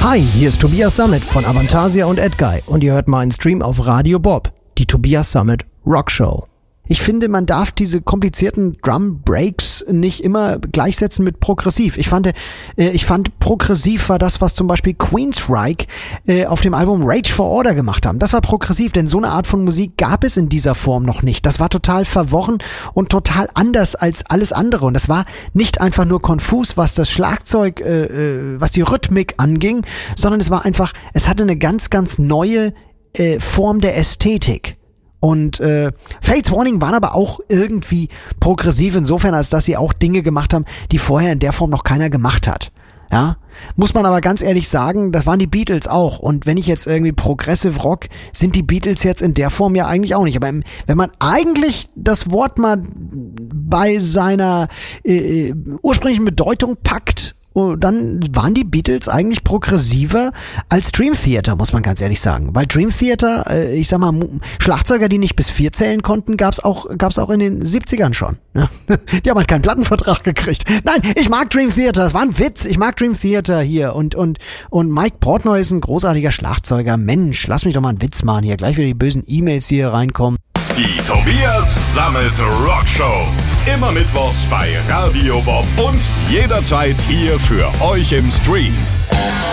Hi, hier ist Tobias Sammet von Avantasia und Edguy und ihr hört meinen Stream auf Radio Bob, die Tobias Sammet Rock Show. Ich finde, man darf diese komplizierten Drum Breaks nicht immer gleichsetzen mit progressiv. Ich fand progressiv war das, was zum Beispiel Queensryche auf dem Album Rage for Order gemacht haben. Das war progressiv, denn so eine Art von Musik gab es in dieser Form noch nicht. Das war total verworren und total anders als alles andere. Und das war nicht einfach nur konfus, was das Schlagzeug, was die Rhythmik anging, sondern es hatte eine ganz, ganz neue Form der Ästhetik. Und Fates Warning waren aber auch irgendwie progressiv insofern, als dass sie auch Dinge gemacht haben, die vorher in der Form noch keiner gemacht hat. Ja, muss man aber ganz ehrlich sagen, das waren die Beatles auch. Und wenn ich jetzt irgendwie Progressive Rock, sind die Beatles jetzt in der Form ja eigentlich auch nicht. Aber wenn man eigentlich das Wort mal bei seiner ursprünglichen Bedeutung packt, dann waren die Beatles eigentlich progressiver als Dream Theater, muss man ganz ehrlich sagen. Weil Dream Theater, ich sag mal, Schlagzeuger, die nicht bis 4 zählen konnten, gab's auch in den 70ern schon. Ne? Die haben halt keinen Plattenvertrag gekriegt. Nein, ich mag Dream Theater, das war ein Witz. Ich mag Dream Theater hier. Und Mike Portnoy ist ein großartiger Schlagzeuger. Mensch, lass mich doch mal einen Witz machen hier. Gleich wieder die bösen E-Mails hier reinkommen. Die Tobias Sammet Rock Show. Immer mittwochs bei Radio Bob und jederzeit hier für euch im Stream.